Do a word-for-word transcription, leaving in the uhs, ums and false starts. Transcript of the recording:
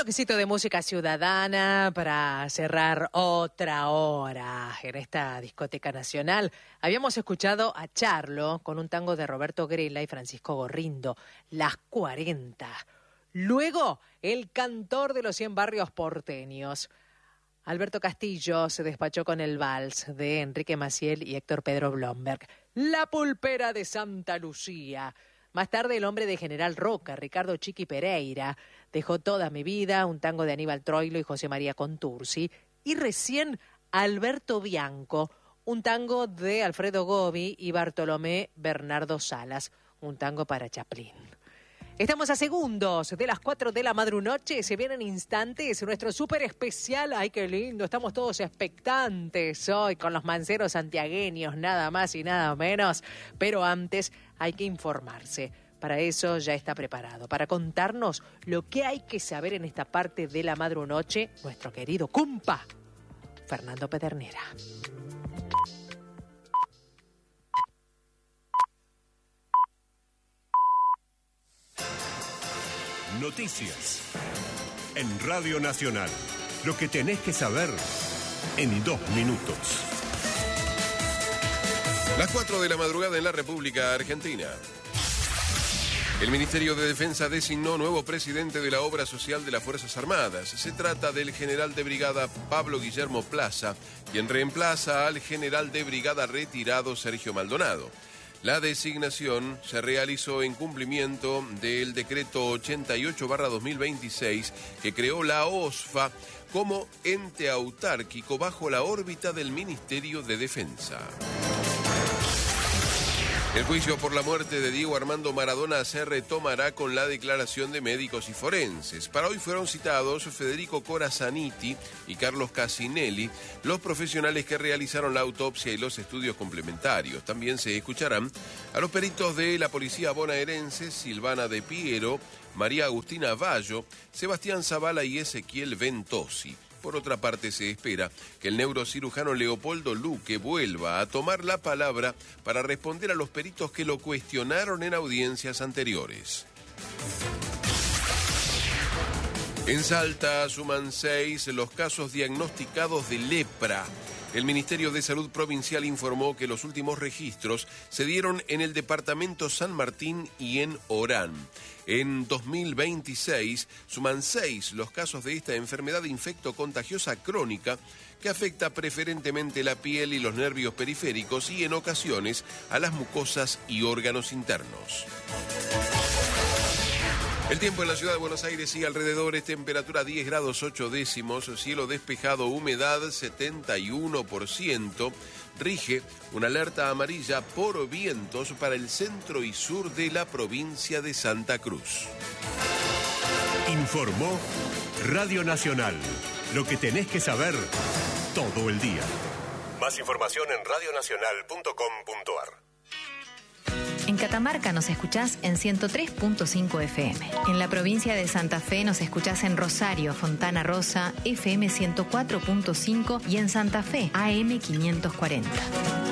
bloquecito de música ciudadana para cerrar otra hora en esta discoteca nacional. Habíamos escuchado a Charlo con un tango de Roberto Grela y Francisco Gorrindo, Las cuarenta. Luego, el cantor de los cien barrios porteños. Alberto Castillo se despachó con el vals de Enrique Maciel y Héctor Pedro Blomberg. La pulpera de Santa Lucía. Más tarde, el hombre de General Roca, Ricardo Chiqui Pereira, dejó toda mi vida, un tango de Aníbal Troilo y José María Contursi. Y recién, Alberto Bianco, un tango de Alfredo Gobi y Bartolomé Bernardo Salas, un tango para Chaplin. Estamos a segundos de las cuatro de la madrunoche, se vienen instantes, nuestro súper especial, ay qué lindo, estamos todos expectantes hoy con los manceros santiagueños, nada más y nada menos, pero antes hay que informarse, para eso ya está preparado, para contarnos lo que hay que saber en esta parte de la madrunoche, nuestro querido cumpa, Fernando Pedernera. Noticias en Radio Nacional. Lo que tenés que saber en dos minutos. Las cuatro de la madrugada en la República Argentina. El Ministerio de Defensa designó nuevo presidente de la Obra Social de las Fuerzas Armadas. Se trata del general de brigada Pablo Guillermo Plaza, quien reemplaza al general de brigada retirado Sergio Maldonado. La designación se realizó en cumplimiento del decreto ochenta y ocho barra dos mil veintiséis que creó la O S F A como ente autárquico bajo la órbita del Ministerio de Defensa. El juicio por la muerte de Diego Armando Maradona se retomará con la declaración de médicos y forenses. Para hoy fueron citados Federico Corazaniti y Carlos Casinelli, los profesionales que realizaron la autopsia y los estudios complementarios. También se escucharán a los peritos de la policía bonaerense, Silvana De Piero, María Agustina Vallo, Sebastián Zavala y Ezequiel Ventosi. Por otra parte, se espera que el neurocirujano Leopoldo Luque vuelva a tomar la palabra para responder a los peritos que lo cuestionaron en audiencias anteriores. En Salta suman seis los casos diagnosticados de lepra. El Ministerio de Salud Provincial informó que los últimos registros se dieron en el departamento San Martín y en Orán. En dos mil veintiséis suman seis los casos de esta enfermedad infectocontagiosa crónica que afecta preferentemente la piel y los nervios periféricos y en ocasiones a las mucosas y órganos internos. El tiempo en la ciudad de Buenos Aires y alrededores, temperatura diez grados ocho décimos, cielo despejado, humedad setenta y uno por ciento. Rige una alerta amarilla por vientos para el centro y sur de la provincia de Santa Cruz. Informó Radio Nacional. Lo que tenés que saber todo el día. Más información en radio nacional punto com punto a r. En Catamarca nos escuchás en ciento tres punto cinco F M. En la provincia de Santa Fe nos escuchás en Rosario, Fontana Rosa, F M ciento cuatro punto cinco y en Santa Fe, A M quinientos cuarenta.